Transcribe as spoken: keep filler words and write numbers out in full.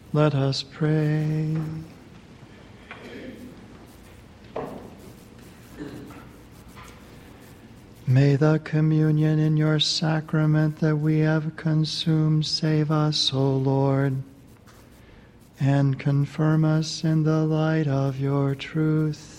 Let us pray. May the communion in your sacrament that we have consumed save us, O Lord, and confirm us in the light of your truth.